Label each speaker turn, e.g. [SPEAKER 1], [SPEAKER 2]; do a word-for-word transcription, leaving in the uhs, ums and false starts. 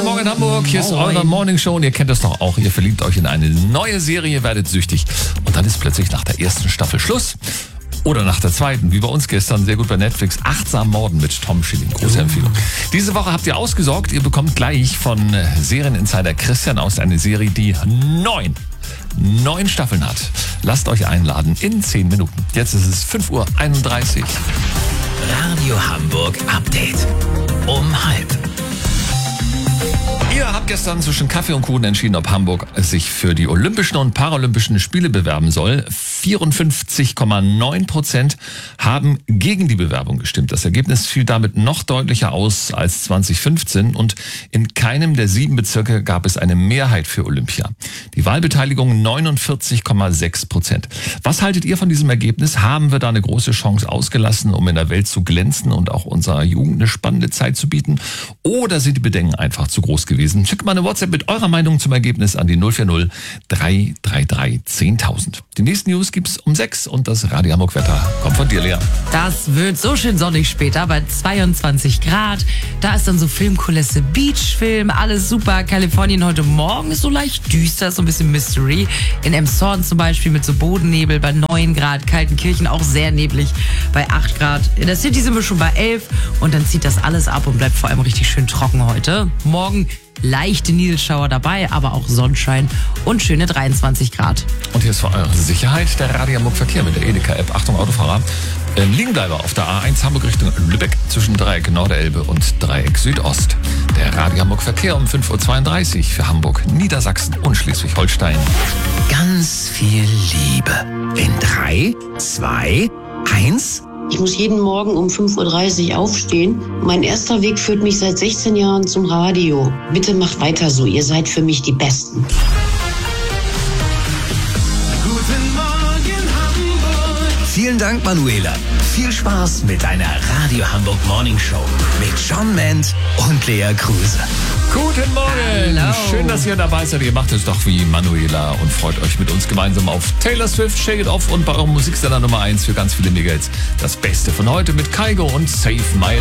[SPEAKER 1] Guten Morgen Hamburg, hier ist eure Morning Show und ihr kennt das doch auch. Ihr verliebt euch in eine neue Serie, werdet süchtig und dann ist plötzlich nach der ersten Staffel Schluss. Oder nach der zweiten, wie bei uns gestern, sehr gut bei Netflix, Achtsam Morden mit Tom Schilling. Große Empfehlung. Diese Woche habt ihr ausgesorgt. Ihr bekommt gleich von Serieninsider Christian aus eine Serie, die neun, neun Staffeln hat. Lasst euch einladen in zehn Minuten. Jetzt ist es fünf Uhr einunddreißig.
[SPEAKER 2] Radio Hamburg Update. Um halb.
[SPEAKER 1] Ihr habt gestern zwischen Kaffee und Kuchen entschieden, ob Hamburg sich für die Olympischen und Paralympischen Spiele bewerben soll. vierundfünfzig Komma neun Prozent haben gegen die Bewerbung gestimmt. Das Ergebnis fiel damit noch deutlicher aus als zwanzig fünfzehn und in keinem der sieben Bezirke gab es eine Mehrheit für Olympia. Die Wahlbeteiligung neunundvierzig Komma sechs Prozent. Was haltet ihr von diesem Ergebnis? Haben wir da eine große Chance ausgelassen, um in der Welt zu glänzen und auch unserer Jugend eine spannende Zeit zu bieten? Oder sind die Bedenken einfach zu groß gewesen? Schickt mal eine WhatsApp mit eurer Meinung zum Ergebnis an die null vier null drei drei drei zehntausend. Die nächsten News gibt's um sechs und das Radio Hamburg Wetter kommt von dir, Lea.
[SPEAKER 3] Das wird so schön sonnig später bei zweiundzwanzig Grad. Da ist dann so Filmkulisse, Beachfilm, alles super. Kalifornien heute Morgen ist so leicht düster, so ein bisschen Mystery. In Emshorn zum Beispiel mit so Bodennebel bei neun Grad. Kaltenkirchen auch sehr neblig bei acht Grad. In der City sind wir schon bei elf und dann zieht das alles ab und bleibt vor allem richtig schön trocken heute. Morgen leichte Nieselschauer dabei, aber auch Sonnenschein und schöne dreiundzwanzig Grad.
[SPEAKER 1] Und hier ist für eure Sicherheit der Radio Hamburg Verkehr mit der Edeka-App. Achtung Autofahrer, äh, Liegenbleiber auf der A eins Hamburg Richtung Lübeck zwischen Dreieck Norderelbe und Dreieck Südost. Der Radio Hamburg Verkehr um fünf Uhr zweiunddreißig für Hamburg, Niedersachsen und Schleswig-Holstein.
[SPEAKER 2] Ganz viel Liebe. In drei, zwei, eins.
[SPEAKER 4] Ich muss jeden Morgen um fünf Uhr dreißig aufstehen. Mein erster Weg führt mich seit sechzehn Jahren zum Radio. Bitte macht weiter so, ihr seid für mich die Besten.
[SPEAKER 2] Guten Morgen Hamburg. Vielen Dank, Manuela. Viel Spaß mit deiner Radio Hamburg Morning Show mit John Ment und Lea Kruse.
[SPEAKER 1] Guten Morgen!
[SPEAKER 3] Hallo.
[SPEAKER 1] Schön, dass ihr dabei seid. Ihr macht es doch wie Manuela und freut euch mit uns gemeinsam auf Taylor Swift, Shake It Off und bei eurem Musiksender Nummer eins für ganz viele Megahits. Das Beste von heute mit Kygo und Save My